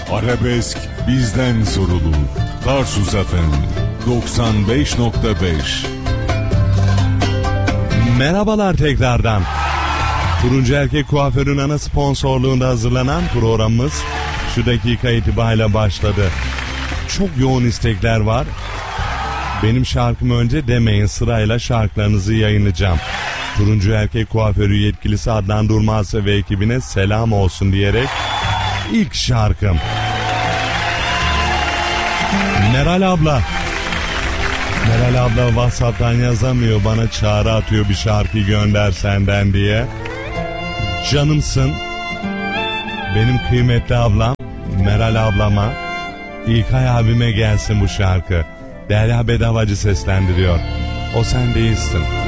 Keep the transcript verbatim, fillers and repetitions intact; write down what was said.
Arabesk bizden sorulur. Tarsus F M doksan beş nokta beş. Merhabalar tekrardan. Turuncu Erkek Kuaför'ün ana sponsorluğunda hazırlanan programımız şu dakika itibariyle başladı. Çok yoğun istekler var. Benim şarkımı önce demeyin, sırayla şarkılarınızı yayınlayacağım. Turuncu Erkek Kuaförü yetkilisi Adnan Durmaz ve ekibine selam olsun diyerek ilk şarkım. Meral abla. Meral abla WhatsApp'tan yazamıyor, bana çağrı atıyor bir şarkı gönder senden diye. Canımsın. Benim kıymetli ablam Meral ablama, İlkay abime gelsin bu şarkı. Derya Bedavacı seslendiriyor. O sen değilsin.